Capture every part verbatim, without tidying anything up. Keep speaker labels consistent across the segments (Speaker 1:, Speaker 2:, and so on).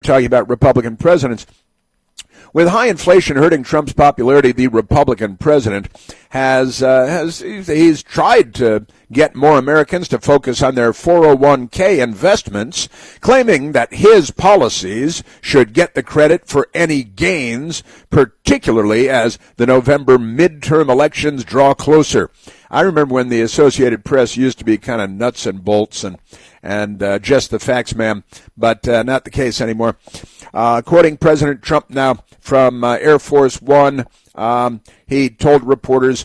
Speaker 1: talking about Republican presidents. With high inflation hurting Trump's popularity, the Republican president has uh, has he's tried to get more Americans to focus on their four oh one k investments, claiming that his policies should get the credit for any gains, particularly as the November midterm elections draw closer. I remember when the Associated Press used to be kind of nuts and bolts and and uh, just the facts, ma'am, but uh, not the case anymore. Uh, quoting President Trump now from uh, Air Force One, um, he told reporters,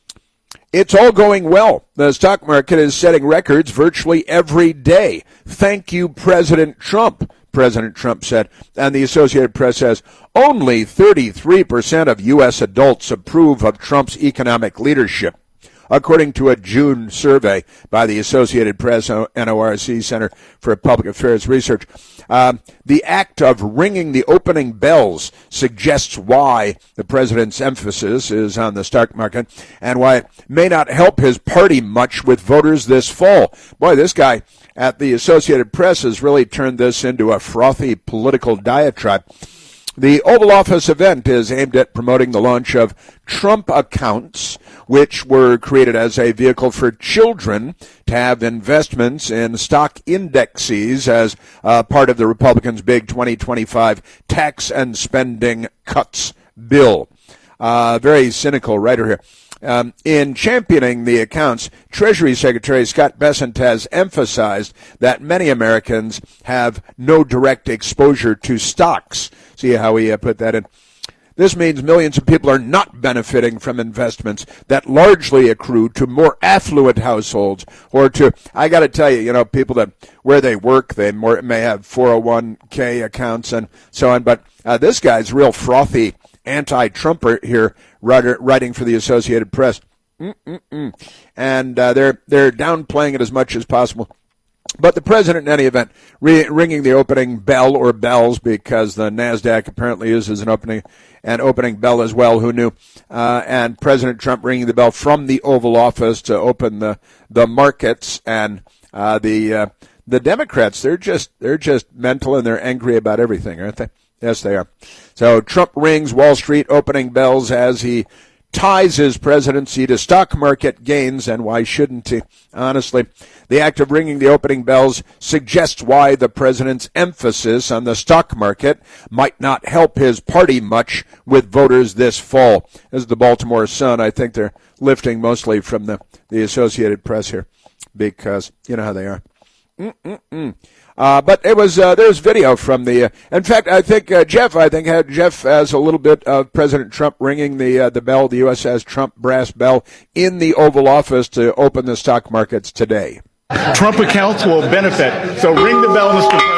Speaker 1: "It's all going well. The stock market is setting records virtually every day. Thank you, President Trump," President Trump said. And the Associated Press says, only thirty-three percent of U S adults approve of Trump's economic leadership, according to a June survey by the Associated Press N O R C Center for Public Affairs Research. Um, the act of ringing the opening bells suggests why the president's emphasis is on the stock market and why it may not help his party much with voters this fall. Boy, this guy at the Associated Press has really turned this into a frothy political diatribe. The Oval Office event is aimed at promoting the launch of Trump accounts, which were created as a vehicle for children to have investments in stock indexes as uh, part of the Republicans' big twenty twenty-five tax and spending cuts bill. Uh, very cynical writer here. Um, in championing the accounts, Treasury Secretary Scott Bessent has emphasized that many Americans have no direct exposure to stocks. See how he uh, put that in? This means millions of people are not benefiting from investments that largely accrue to more affluent households or to, I got to tell you, you know, people that where they work, they more, may have four oh one k accounts and so on. But uh, this guy's real frothy anti-Trumper here, writer, writing for the Associated Press. Mm-mm-mm. And uh, they're they're downplaying it as much as possible. But the president, in any event, re- ringing the opening bell or bells, because the NASDAQ apparently uses an opening an opening bell as well. Who knew? Uh, and President Trump ringing the bell from the Oval Office to open the the markets. And uh, the uh, the Democrats, they're just they're just mental and they're angry about everything, aren't they? Yes, they are. So Trump rings Wall Street opening bells as he ties his presidency to stock market gains, and why shouldn't he? Honestly, the act of ringing the opening bells suggests why the president's emphasis on the stock market might not help his party much with voters this fall. As the Baltimore Sun, I think they're lifting mostly from the, the Associated Press here, because you know how they are. Mm-mm-mm. Uh, but it was, uh, there's video from the, uh, in fact, I think, uh, Jeff, I think had, Jeff has a little bit of President Trump ringing the, uh, the bell, the U S S Trump brass bell in the Oval Office to open the stock markets today.
Speaker 2: Trump accounts will benefit. So ring the bell, Mister President.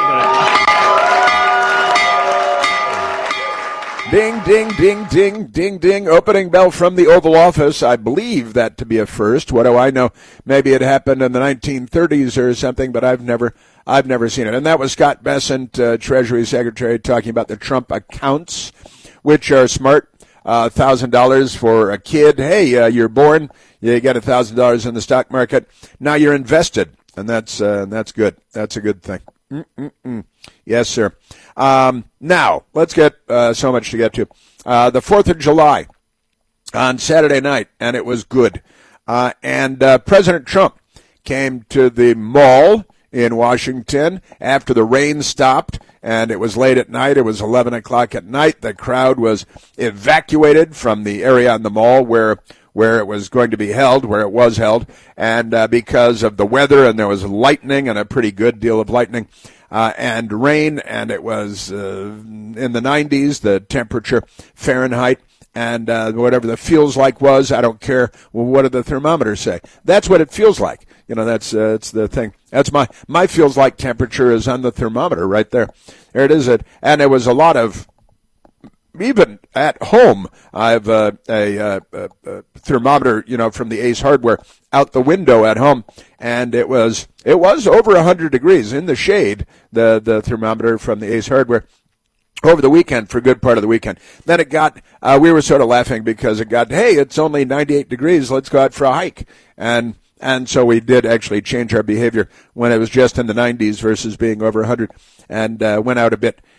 Speaker 1: Ding, ding, ding, ding, ding, ding. Opening bell from the Oval Office. I believe that to be a first. What do I know? Maybe it happened in the nineteen thirties or something, but I've never, I've never seen it. And that was Scott Bessent, uh, Treasury Secretary, talking about the Trump accounts, which are smart. Uh, one thousand dollars for a kid. Hey, uh, you're born. You get one thousand dollars in the stock market. Now you're invested, and that's uh, that's good. That's a good thing. Mm-mm-mm. Yes, sir. Um, now, let's get uh, so much to get to. Uh, the fourth of July on Saturday night, and it was good. Uh, and uh, President Trump came to the mall in Washington after the rain stopped, and it was late at night. It was eleven o'clock at night. The crowd was evacuated from the area on the mall where where it was going to be held, where it was held, and uh, because of the weather, and there was lightning, and a pretty good deal of lightning, uh, and rain, and it was uh, in the nineties, the temperature, Fahrenheit, and uh, whatever the feels like was, I don't care, well, what did the thermometers say? That's what it feels like. You know, that's uh, it's the thing. That's my, my feels like temperature is on the thermometer right there. There it is. And there was a lot of, even at home, I have uh, a, a, a, a thermometer, you know, from the Ace Hardware out the window at home, and it was it was over one hundred degrees in the shade, the, the thermometer from the Ace Hardware, over the weekend, for a good part of the weekend. Then it got, uh, we were sort of laughing because it got, hey, it's only ninety-eight degrees, let's go out for a hike. And and so we did actually change our behavior when it was just in the nineties versus being over one hundred, and uh, went out a bit